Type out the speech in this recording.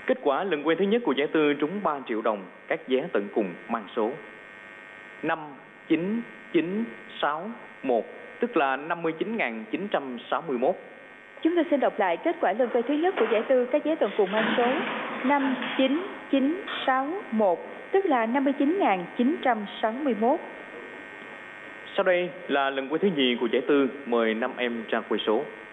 Kết quả lần quay thứ nhất của giải tư trúng 3 triệu đồng, các vé tận cùng mang số 59961, tức là 59.961. Chúng tôi xin đọc lại kết quả lần quay thứ nhất của giải tư các vé tận cùng mang số 59961, tức là 59.961. Sau đây là lần quay thứ nhì của giải tư, mời 5 em ra quay số.